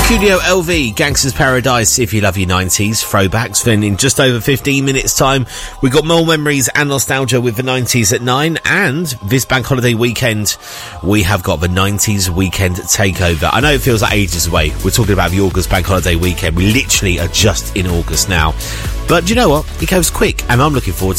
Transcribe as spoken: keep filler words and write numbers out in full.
Studio L V, Gangster's Paradise, if you love your nineties throwbacks. Then in just over fifteen minutes time, we got more memories and nostalgia with the nineties at nine, and this bank holiday weekend we have got the nineties weekend takeover. I know it feels like ages away. We're talking about the August bank holiday weekend. We literally are just in August now, but do you know what, it goes quick, and I'm looking forward to